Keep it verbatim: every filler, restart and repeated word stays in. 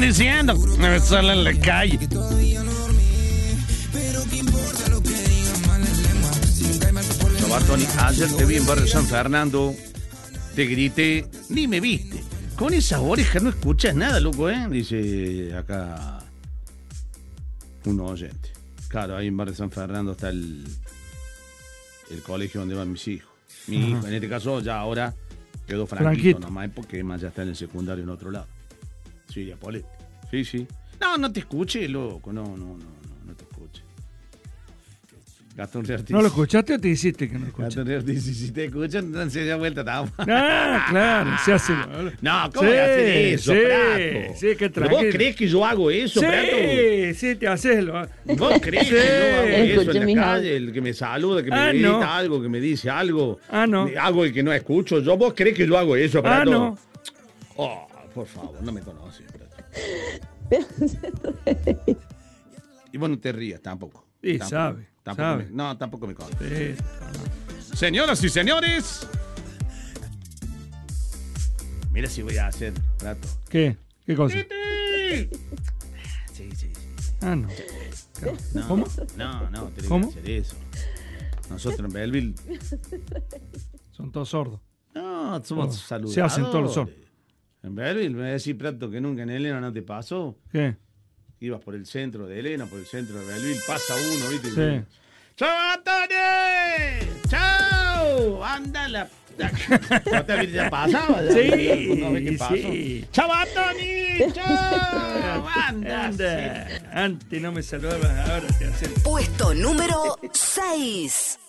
diciendo? Me sale en la calle. Tony, ayer te vi en Barrio San Fernando, te grité, ni me viste. Con esas orejas no escuchas nada, loco, ¿eh? Dice acá un oyente. Claro, ahí en Barrio San Fernando está el, el colegio donde van mis hijos. Mi uh-huh. hijo, en este caso, ya ahora quedó franquito, franquito. nomás, porque más ya está en el secundario en otro lado. Sí, Apolete. Sí, sí. No, no te escuche, loco, no, no, no, no, no te escuche. Gastón Reartis. ¿No lo escuchaste o te hiciste que no escuchaste? Gastón Reartis, si te escuchan, no se da vuelta. Estamos. Ah, claro, se hace. No, ¿cómo sí, voy a hacer eso, sí, Prato? Sí, que tranquilo. ¿Vos crees que yo hago eso, sí, Prato? Sí, sí, te haces lo. ¿Vos crees sí. que yo hago eso en la calle? El que me saluda, que me ah, grita no. algo, que me dice algo. Ah, no. Hago el que no escucho. ¿Yo, ¿Vos crees que yo hago eso, Prato? Ah, no. Oh, por favor, no me conoces, Prato. Y vos no te rías tampoco. Sí, tampoco. sabe. Tampoco sabe. Me, no, tampoco me conoces. Sí, no. Señoras y señores. Mira si voy a hacer, Prato. ¿Qué? ¿Qué cosa? Sí, sí, sí. Ah, no. no ¿Cómo? No, no, tenés ¿Cómo? que hacer eso. Nosotros en Belleville. Son todos sordos. No, somos oh, saludadores. Se hacen todos los sordos. En Belleville me voy a decir, Prato, que nunca en Elena no te pasó. ¿Qué? Ibas por el centro de Elena, por el centro de Belleville, pasa uno, ¿viste? Sí. ¡Chao, Antonio! ¡Chao! ¡Anda la... ¿Ya pasaba? ¿Ya? Sí, no, ¿qué pasó? sí. ¡Chao, Antonio! ¡Chao! ¡Anda! Anda. Antes no me saludabas, ahora te hacen. Puesto número seis.